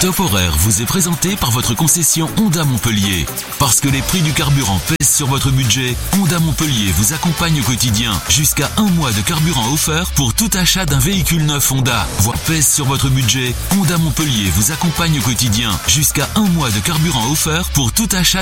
Top Horaire vous est présenté par votre concession Honda Montpellier. Parce que les prix du carburant pèsent sur votre budget, Honda Montpellier vous accompagne au quotidien. Jusqu'à 1 mois de carburant offert pour tout achat d'un véhicule neuf Honda. Voire pèse sur votre budget, Honda Montpellier vous accompagne au quotidien. Jusqu'à 1 mois de carburant offert pour tout achat